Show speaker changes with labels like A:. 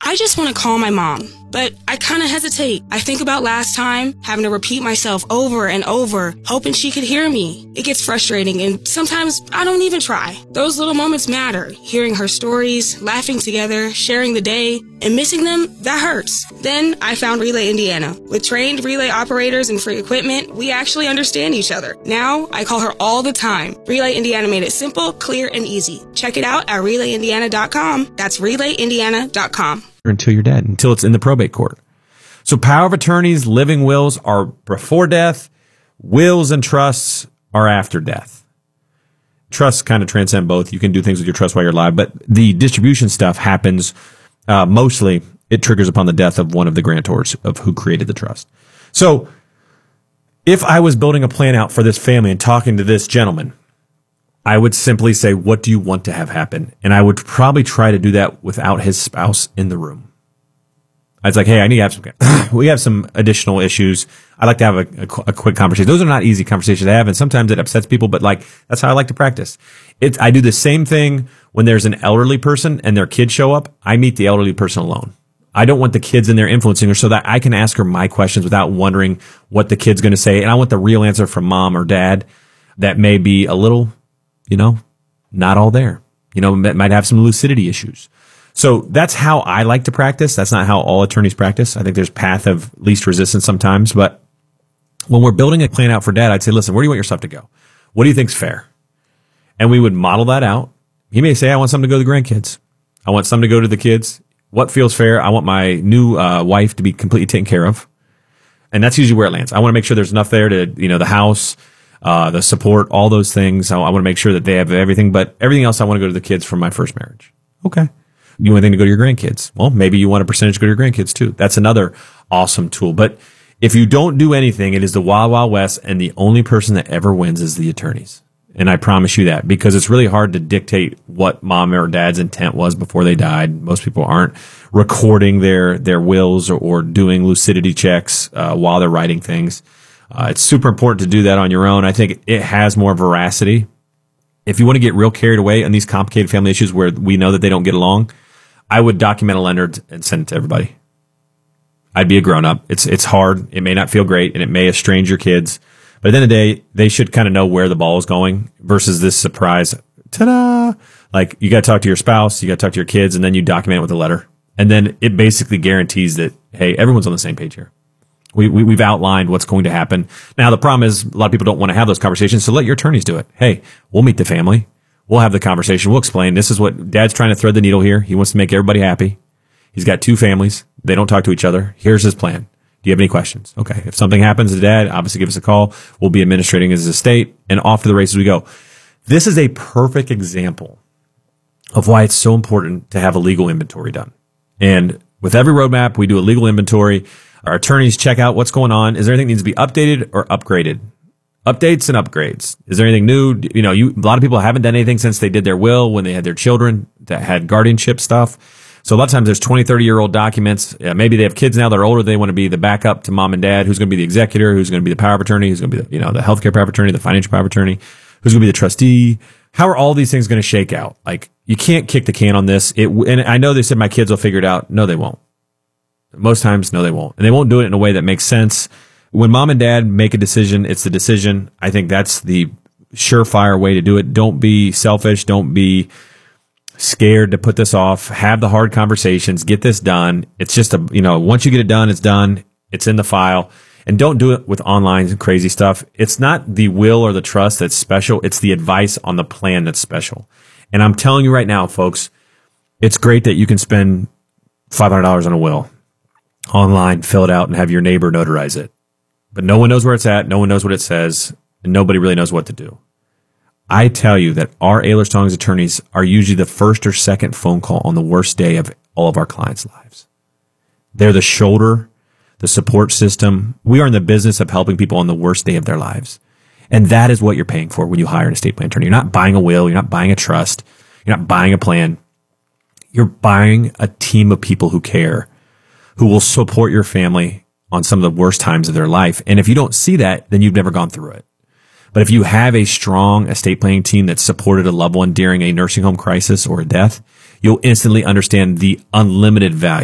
A: I just want to call my mom, but I kind of hesitate. I think about last time, having to repeat myself over and over, hoping she could hear me. It gets frustrating, and sometimes I don't even try. Those little moments matter. Hearing her stories, laughing together, sharing the day, and missing them, that hurts. Then I found Relay Indiana. With trained relay operators and free equipment, we actually understand each other. Now, I call her all the time. Relay Indiana made it simple, clear, and easy. Check it out at RelayIndiana.com. That's RelayIndiana.com.
B: Until you're dead, until it's in the probate court. So power of attorneys, living wills are before death. Wills and trusts are after death. Trusts kind of transcend both. You can do things with your trust while you're alive, but the distribution stuff happens mostly. It triggers upon the death of one of the grantors of who created the trust. So if I was building a plan out for this family and talking to this gentleman, I would simply say, what do you want to have happen? And I would probably try to do that without his spouse in the room. I was like, hey, I need to have some, we have some additional issues. I'd like to have a quick conversation. Those are not easy conversations to have, and sometimes it upsets people, but like, that's how I like to practice. I do the same thing when there's an elderly person and their kids show up. I meet the elderly person alone. I don't want the kids in there influencing her so that I can ask her my questions without wondering what the kid's going to say. And I want the real answer from mom or dad that may be a little, not all there. Might have some lucidity issues. So that's how I like to practice. That's not how all attorneys practice. I think there's path of least resistance sometimes. But when we're building a plan out for dad, I'd say, listen, where do you want your stuff to go? What do you think's fair? And we would model that out. He may say, I want something to go to the grandkids. I want something to go to the kids. What feels fair? I want my new wife to be completely taken care of. And that's usually where it lands. I want to make sure there's enough there to, the house, the support, all those things. I want to make sure that they have everything, but everything else I want to go to the kids from my first marriage. Okay. You want anything to go to your grandkids? Well, maybe you want a percentage to go to your grandkids too. That's another awesome tool. But if you don't do anything, it is the wild, wild west, and the only person that ever wins is the attorneys. And I promise you that, because it's really hard to dictate what mom or dad's intent was before they died. Most people aren't recording their wills or doing lucidity checks while they're writing things. It's super important to do that on your own. I think it has more veracity. If you want to get real carried away on these complicated family issues where we know that they don't get along, I would document a lender and send it to everybody. I'd be a grown-up. It's hard. It may not feel great, and it may estrange your kids. But at the end of the day, they should kind of know where the ball is going versus this surprise. Ta-da! Like, you got to talk to your spouse, you got to talk to your kids, and then you document it with a letter. And then it basically guarantees that, hey, everyone's on the same page here. We've outlined what's going to happen. Now, the problem is a lot of people don't want to have those conversations, so let your attorneys do it. Hey, we'll meet the family. We'll have the conversation. We'll explain. This is what dad's trying to thread the needle here. He wants to make everybody happy. He's got two families. They don't talk to each other. Here's his plan. Do you have any questions? Okay. If something happens to dad, obviously give us a call. We'll be administrating his estate, and off to the races we go. This is a perfect example of why it's so important to have a legal inventory done. And with every roadmap, we do a legal inventory. Our attorneys check out what's going on. Is there anything that needs to be updated or upgraded? Updates and upgrades. Is there anything new? A lot of people haven't done anything since they did their will when they had their children that had guardianship stuff. So a lot of times there's 20, 30-year-old documents. Maybe they have kids now that are older. They want to be the backup to mom and dad. Who's going to be the executor? Who's going to be the power of attorney? Who's going to be the healthcare power of attorney, the financial power of attorney? Who's going to be the trustee? How are all these things going to shake out? Like, you can't kick the can on this. And I know they said my kids will figure it out. No, they won't. Most times, no, they won't. And they won't do it in a way that makes sense. When mom and dad make a decision, it's the decision. I think that's the surefire way to do it. Don't be selfish. Don't be scared to put this off. Have the hard conversations. Get this done. It's just once you get it done, it's done. It's in the file. And don't do it with online and crazy stuff. It's not the will or the trust that's special. It's the advice on the plan that's special. And I'm telling you right now, folks, it's great that you can spend $500 on a will online, fill it out, and have your neighbor notarize it. But no one knows where it's at. No one knows what it says. And nobody really knows what to do. I tell you that our Ehlers Stallings attorneys are usually the first or second phone call on the worst day of all of our clients' lives. They're the shoulder, the support system. We are in the business of helping people on the worst day of their lives. And that is what you're paying for when you hire an estate plan attorney. You're not buying a will. You're not buying a trust. You're not buying a plan. You're buying a team of people who care, who will support your family on some of the worst times of their life. And if you don't see that, then you've never gone through it. But if you have a strong estate planning team that supported a loved one during a nursing home crisis or a death, you'll instantly understand the unlimited value